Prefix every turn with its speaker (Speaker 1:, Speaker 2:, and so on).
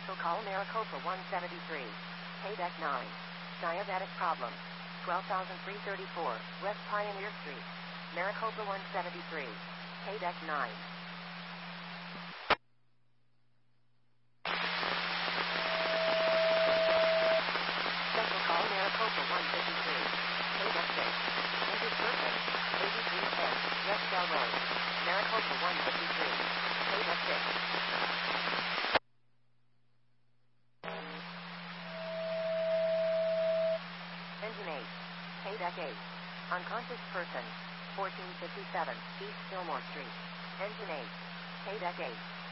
Speaker 1: Special call Maricopa 173. Paydeck 9. Diabetic problem. 12,334 West Pioneer Street. Maricopa 173. Paydeck 9. Special call Maricopa 153. Paydeck 6. Injured person. 8310 West Bell Road. Maricopa 153. Paydeck 6. Engine 8. Paydeck 8. Unconscious person. 1457 East Fillmore Street. Engine 8. Paydeck 8.